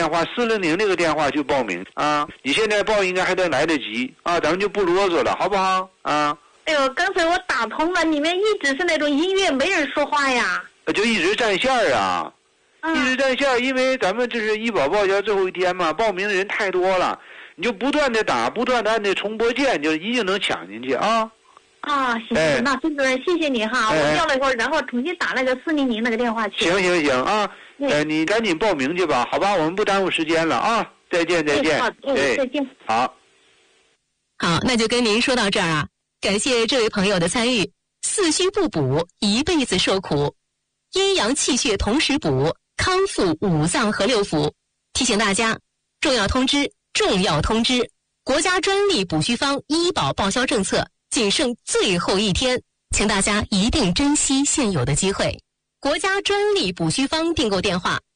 电话400那个电话去报名啊。你现在报应该还得来得及啊，咱们就不啰嗦了，好不好啊？ 哎呦，刚才我打通了，里面一直是那种音乐，没人说话呀。 就一直占线啊，一直占线，因为咱们这是医保报销最后一天嘛，报名的人太多了，你就不断的打，不断的按那重拨键，就一定能抢进去啊。 啊，行，那孙主任，谢谢你哈，我调了一会儿，然后重新打那个400那个电话去。 行啊，你赶紧报名去吧，好吧，我们不耽误时间了啊，再见。 好，再见。 好， 那就跟您说到这儿啊，感谢这位朋友的参与。四虚不补，一辈子受苦；阴阳气血同时补，康复五脏和六腑。提醒大家，重要通知！国家专利补虚方医保报销政策仅剩最后一天，请大家一定珍惜现有的机会。国家专利补虚方订购电话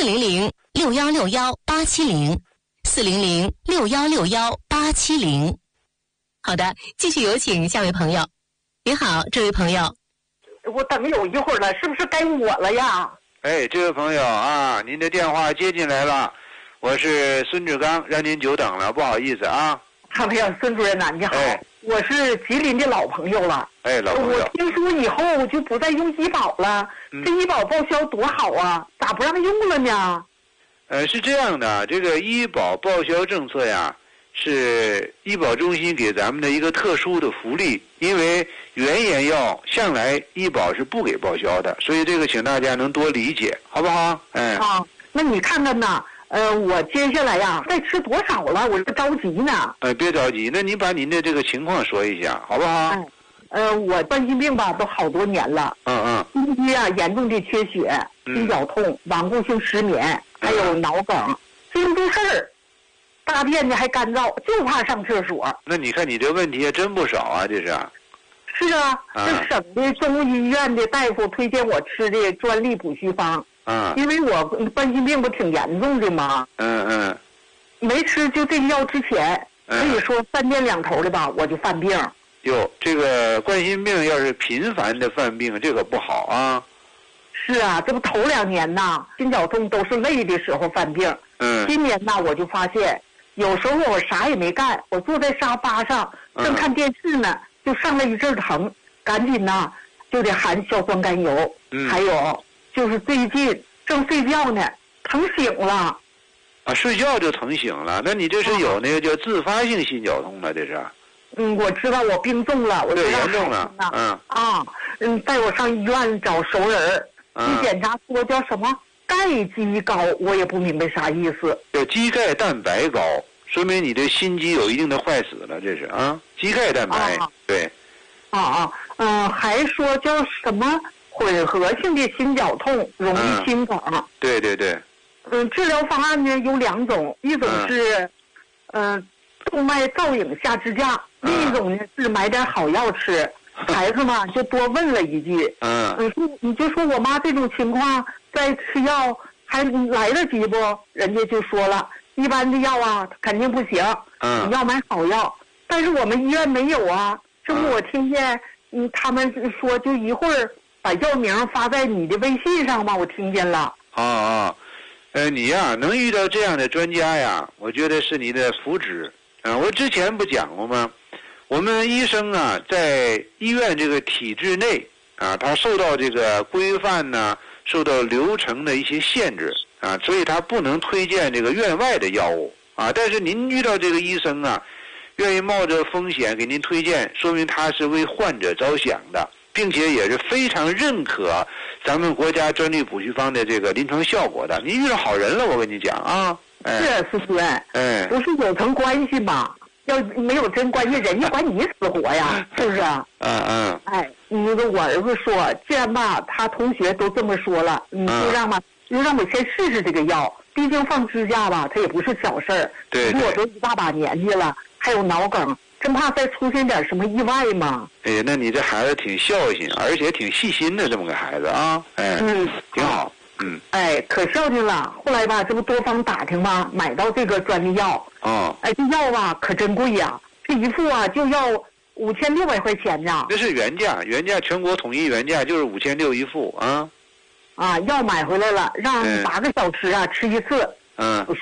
：400-6161-870，400-6161-870。好的，继续有请下位朋友。你好，这位朋友。 我等有一会儿了，是不是该我了呀？ 哎，这位朋友啊，您的电话接进来了，我是孙志刚，让您久等了，不好意思啊。 哎呀，孙主任呐，你好，我是吉林的老朋友了。 哎，老朋友。 我听说以后就不再用医保了，这医保报销多好啊，咋不让用了呢？ 是这样的，这个医保报销政策呀，是医保中心给咱们的一个特殊的福利，因为原研药向来医保是不给报销的，所以这个请大家能多理解，好不好？ 那你看看呐。我接下来呀，该吃多少了？我这着急呢。 别着急，那您把您的这个情况说一下，好不好？ 我冠心病吧，都好多年了。心肌啊，严重的缺血，心绞痛，顽固性失眠，还有脑梗，经住事儿，大便呢还干燥，就怕上厕所。 那你看你这问题还真不少啊，这是。 是啊，这省的中医院的大夫推荐我吃的专利补虚方。因为我冠心病不挺严重的吗？没吃就这个药之前，可以说3天2头的吧，我就犯病。 哟，这个冠心病要是频繁的犯病，这个不好啊。 是啊，这不头2年呐，心绞痛都是累的时候犯病。今年呐，我就发现，有时候我啥也没干，我坐在沙发上正看电视呢，就上来一阵疼，赶紧呐就得含硝酸甘油。还有。就是最近正睡觉呢，疼醒了。 睡觉就疼醒了？那你这是有那个叫自发性心绞痛了，这是？ 我知道我病重了，我对严重了。 带我上医院找熟人一检查说叫什么钙基高，我也不明白啥意思。 叫肌钙蛋白高，说明你的心肌有一定的坏死了，这是啊，肌钙蛋白。对。 还说叫什么？混合性的心绞痛容易心梗。 对。 治疗方案呢有2种，一种是动脉造影下支架，另一种呢是买点好药吃。孩子嘛就多问了一句，你就说我妈这种情况再吃药还来得及不？人家就说了，一般的药啊肯定不行，你要买好药，但是我们医院没有啊。这不我听见他们说就一会儿把药名发在你的微信上吗？我听见了。 你呀能遇到这样的专家呀，我觉得是你的福祉。我之前不讲过吗？我们医生啊，在医院这个体制内啊，他受到这个规范呢，受到流程的一些限制啊，所以他不能推荐这个院外的药物啊。但是您遇到这个医生啊，愿意冒着风险给您推荐，说明他是为患者着想的，并且也是非常认可咱们国家专利补虚方的这个临床效果的。您遇到好人了，我跟你讲啊。 是孙主任，不是有层关系吗？要没有真关系，人家管你死活呀，是不是？那个我儿子说，既然吧，他同学都这么说了，你就让我先试试这个药，毕竟放支架吧，它也不是小事儿。 对， 我都一大把年纪了，还有脑梗，真怕再出现点什么意外嘛。 那你这孩子挺孝心，而且挺细心的这么个孩子啊。挺好。 可孝敬了。后来吧，这不多方打听吧，买到这个专利药。这药吧可真贵呀，这一副啊就要5600块钱呢。 这是原价全国统一原价就是5600一副啊。 药买回来了，让8个小时啊吃一次。